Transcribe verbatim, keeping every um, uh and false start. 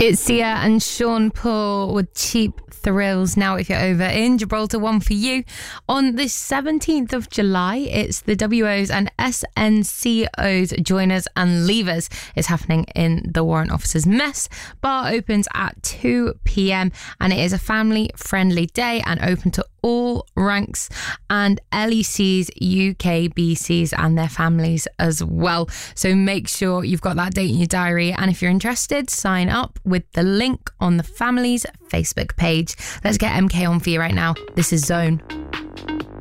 It's Sia and Sean Paul with Cheap Thrills. Now, if you're over in Gibraltar, one for you. On the seventeenth of July, it's the W Os and S N C Os Joiners and Leavers. It's happening in the Warrant Officers Mess. Bar opens at two p.m. and it is a family-friendly day and open to all ranks and L E Cs, U K B Cs and their families as well. So make sure you've got that date in your diary, and if you're interested, sign up with the link on the family's Facebook page. Let's get M K on for you right now. This is Zone.